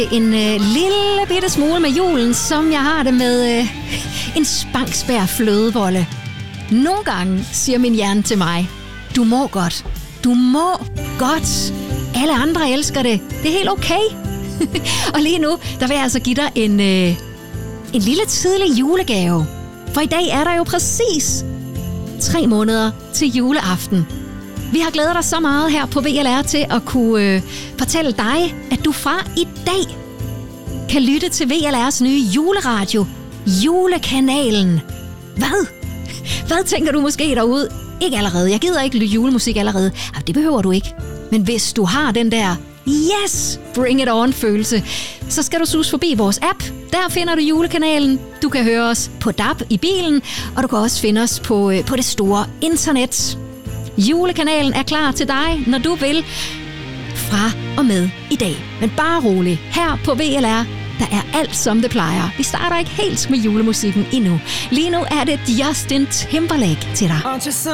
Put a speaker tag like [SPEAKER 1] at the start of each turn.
[SPEAKER 1] En lille bitte smule med julen, som jeg har det med en Spangsberg flødebolle. Nogle gange siger min hjerne til mig, du må godt. Du må godt. Alle andre elsker det. Det er helt okay. Og lige nu, der vil jeg altså give dig en lille tidlig julegave. For i dag er der jo præcis 3 måneder til juleaften. Vi har glædet dig så meget her på VLR til at kunne fortælle dig, at du fra i dag kan lytte til VLR's nye juleradio, Julekanalen. Hvad tænker du måske derude? Ikke allerede. Jeg gider ikke lytte julemusik allerede. Det behøver du ikke. Men hvis du har den der yes, bring it on følelse, så skal du sus forbi vores app. Der finder du Julekanalen. Du kan høre os på DAB i bilen, og du kan også finde os på det store internet. Julekanalen er klar til dig, når du vil, fra og med i dag. Men bare rolig. Her på VLR, der er alt som det plejer. Vi starter ikke helt med julemusikken endnu. Lige nu er det Justin Timberlake til dig.